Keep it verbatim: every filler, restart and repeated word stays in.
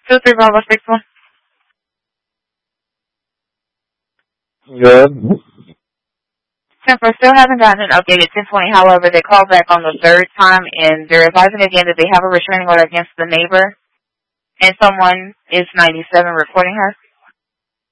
Two three Bravo six one. Good. Temper still haven't gotten an updated ten twenty. However, they called back on the third time, and they're advising again that they have a restraining order against the neighbor, and someone is ninety-seven reporting her.